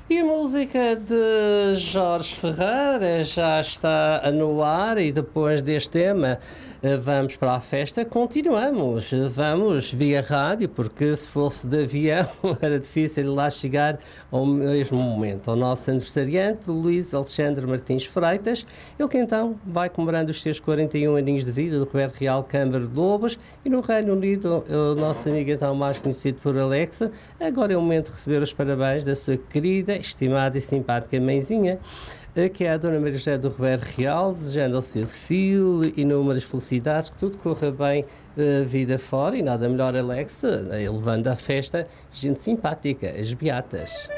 E a música de Jorge Ferreira já está no ar e depois deste tema vamos para a festa, continuamos, vamos via rádio, porque se fosse de avião era difícil lá chegar ao mesmo momento. O nosso aniversariante, Luís Alexandre Martins Freitas, ele que então vai comemorando os seus 41 aninhos de vida do Roberto Real Câmara de Lobos, e no Reino Unido, o nosso amigo então mais conhecido por Alexa. Agora é o momento de receber os parabéns da sua querida, estimada e simpática mãezinha, que é a Dona Maria José do Roberto Real, desejando ao seu filho inúmeras felicidades, que tudo corra bem vida fora, e nada melhor, Alexa, levando à festa gente simpática, as beatas.